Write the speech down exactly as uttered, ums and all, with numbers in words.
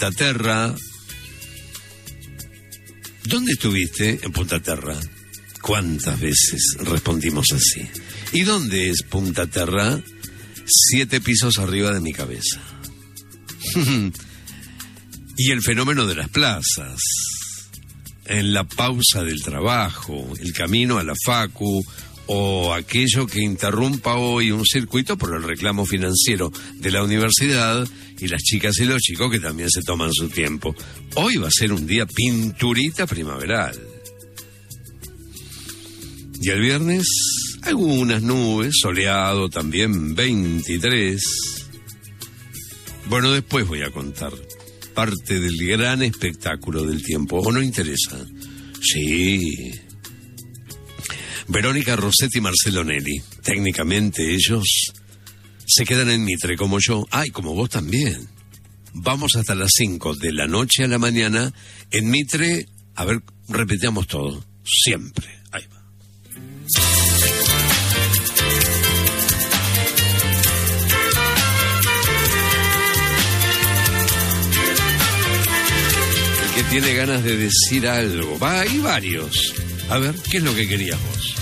Punta Terra. ¿Dónde estuviste en Punta Terra? ¿Cuántas veces respondimos así? ¿Y dónde es Punta Terra? Siete pisos arriba de mi cabeza. Y el fenómeno de las plazas, en la pausa del trabajo, el camino a la facu, o aquello que interrumpa hoy un circuito por el reclamo financiero de la universidad, y las chicas y los chicos que también se toman su tiempo. Hoy va a ser un día pinturita primaveral. Y el viernes, algunas nubes, soleado también, veintitrés. Bueno, después voy a contar parte del gran espectáculo del tiempo. ¿O no interesa? Sí. Verónica Rossetti y Marcelo Nelly. Técnicamente ellos se quedan en Mitre, como yo. Ay, como vos también. Vamos hasta las cinco de la noche a la mañana en Mitre. A ver, repetamos todo. Siempre. Ahí va. El que tiene ganas de decir algo. Va, hay varios. A ver, ¿qué es lo que querías vos?